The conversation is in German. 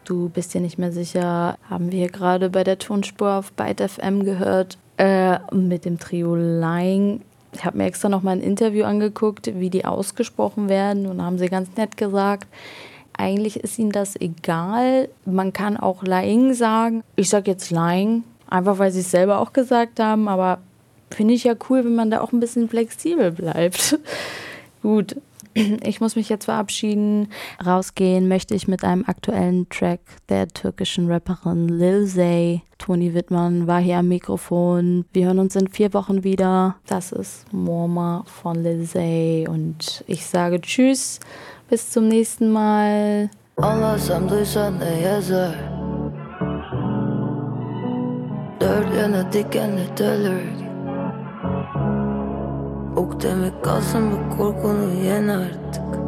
Du bist dir nicht mehr sicher, haben wir gerade bei der Tonspur auf Byte FM gehört, mit dem Trio Lying. Ich habe mir extra noch mal ein Interview angeguckt, wie die ausgesprochen werden, und da haben sie ganz nett gesagt, eigentlich ist ihnen das egal. Man kann auch Lying sagen. Ich sage jetzt Lying, einfach weil sie es selber auch gesagt haben, aber finde ich ja cool, wenn man da auch ein bisschen flexibel bleibt. Gut, ich muss mich jetzt verabschieden. Rausgehen möchte ich mit einem aktuellen Track der türkischen Rapperin Lil Zay. Toni Wittmann war hier am Mikrofon. Wir hören uns in 4 Wochen wieder. Das ist Morma von Lil Zay und ich sage Tschüss, bis zum nächsten Mal. Anlasam duysan ne yazar. Dört yana dikenli tölürk. Ok demek kalsın bu korkunu yen artık.